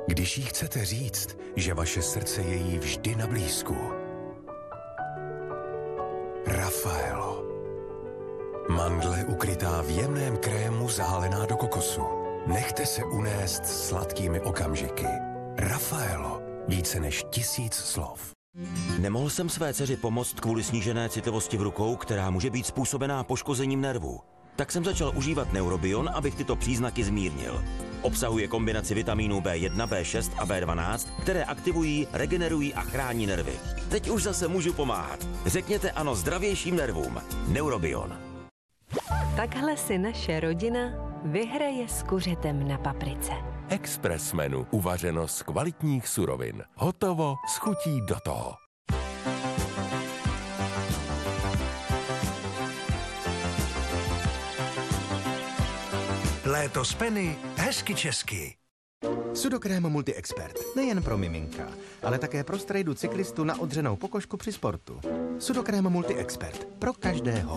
Když jí chcete říct, že vaše srdce je jí vždy na blízku. Raffaello. Mandle ukrytá v jemném krému zahalená do kokosu. Nechte se unést sladkými okamžiky. Raffaello. Více než 1000 slov. Nemohl jsem své dceři pomoct kvůli snížené citlivosti v rukou, která může být způsobená poškozením nervů. Tak jsem začal užívat Neurobion, abych tyto příznaky zmírnil. Obsahuje kombinaci vitamínů B1, B6 a B12, které aktivují, regenerují a chrání nervy. Teď už zase můžu pomáhat. Řekněte ano zdravějším nervům. Neurobion. Takhle si naše rodina vyhraje s kuřetem na paprice. Express menu, uvařeno z kvalitních surovin. Hotovo, s chutí do toho. Léto z Penny, hezky česky. Sudokrém Multi-Expert. Nejen pro miminka, ale také pro strejdu cyklistu na odřenou pokožku při sportu. Sudokrém Multi-Expert. Pro každého.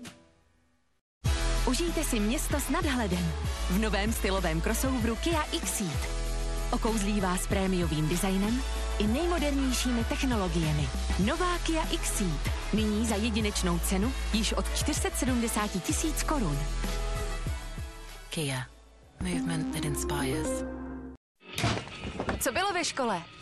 Užijte si město s nadhledem v novém stylovém crossoveru Kia Xceed. Okouzlí vás prémiovým designem i nejmodernějšími technologiemi. Nová Kia Xceed. Nyní za jedinečnou cenu již od 470 000 korun. Kia. Movement that inspires. Co bylo ve škole?